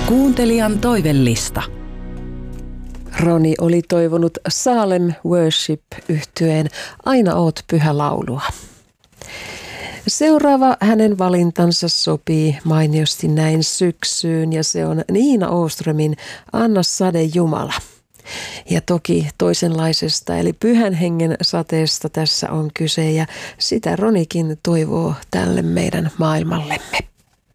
Kuuntelijan toivellista. Roni oli toivonut Salem Worship-yhtyeen Aina oot pyhä -laulua. Seuraava hänen valintansa sopii mainiosti näin syksyyn ja se on Niina Åströmin Anna sade Jumala. Ja toki toisenlaisesta eli Pyhän Hengen sateesta tässä on kyse ja sitä Ronikin toivoo tälle meidän maailmallemme.